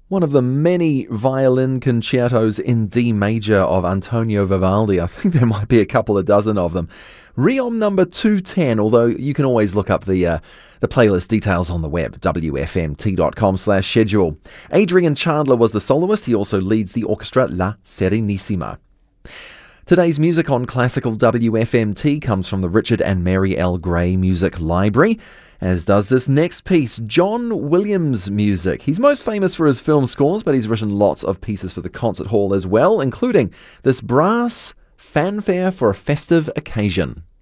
One of the many violin concertos in D major of Antonio Vivaldi. I think there might be a couple of dozen of them. Reom number 210, although you can always look up the playlist details on the web, wfmt.com/schedule. Adrian Chandler was the soloist. He also leads the orchestra La Serenissima. Today's music on Classical WFMT comes from the Richard and Mary L. Gray Music Library, as does this next piece, John Williams music. He's most famous for his film scores, but he's written lots of pieces for the concert hall as well, including this brass fanfare for a festive occasion.